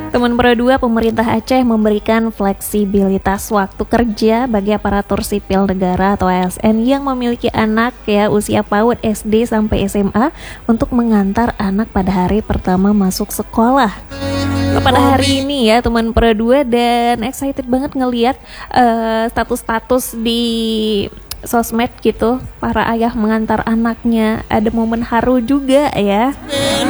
Teman Pro 2, pemerintah Aceh memberikan fleksibilitas waktu kerja bagi aparatur sipil negara atau ASN yang memiliki anak usia PAUD SD sampai SMA untuk mengantar anak pada hari pertama masuk sekolah. Pada hari ini teman Pro 2, dan excited banget ngelihat status-status di sosmed gitu, para ayah mengantar anaknya, ada momen haru juga ya.